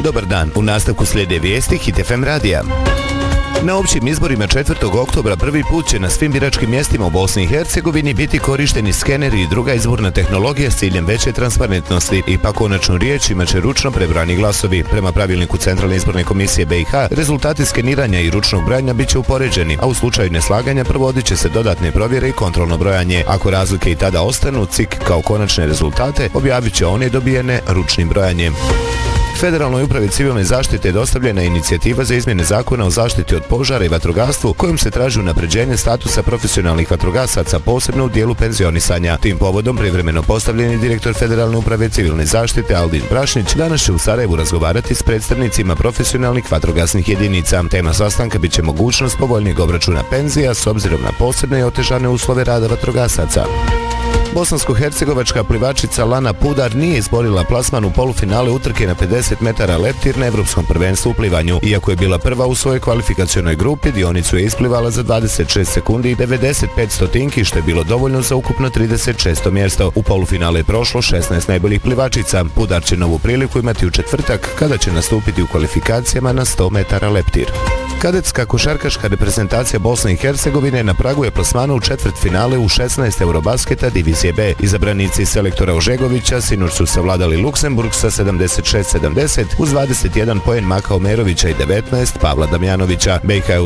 Dobar dan, u nastavku slijede vijesti Hit FM radija. Na općim izborima 4. oktobra prvi put će na svim biračkim mjestima u Bosni i Hercegovini biti korišteni skeneri i druga izborna tehnologija s ciljem veće transparentnosti. Ipak konačnu riječ imat će ručno prebrani glasovi. Prema pravilniku Centralne izborne komisije BiH, rezultati skeniranja i ručnog brojanja bit će upoređeni, a u slučaju neslaganja provodit će se dodatne provjere i kontrolno brojanje. Ako razlike i tada ostanu, CIK kao konačne rezultate objavit će one dobijene ručnim brojanjem. Federalnoj upravi civilne zaštite je dostavljena inicijativa za izmjene zakona o zaštiti od požara i vatrogastvu kojom se traži unapređenje statusa profesionalnih vatrogasaca, posebno u dijelu penzionisanja. Tim povodom privremeno postavljeni direktor Federalne uprave civilne zaštite Aldin Prašnić danas će u Sarajevu razgovarati s predstavnicima profesionalnih vatrogasnih jedinica. Tema sastanka biće mogućnost povoljnijeg obračuna penzija s obzirom na posebne i otežane uslove rada vatrogasaca. Bosansko-hercegovačka plivačica Lana Pudar nije izborila plasman u polufinale utrke na 50 metara leptir na Evropskom prvenstvu u plivanju. Iako je bila prva u svojoj kvalifikacionoj grupi, dionicu je isplivala za 26 sekundi i 95 stotinki, što je bilo dovoljno za ukupno 36. mjesto. U polufinale je prošlo 16 najboljih plivačica. Pudar će novu priliku imati u četvrtak, kada će nastupiti u kvalifikacijama na 100 metara leptir. Kadetska košarkaška reprezentacija Bosne i Hercegovine na pragu je plasmana u četvrtfinale u 16 Eurobasketa divizije B. Izabranici selektora Ožegovića sinoć su savladali Luksemburg sa 76-70 uz 21 poen Maka Omerovića i 19 Pavla Damjanovića. BiH je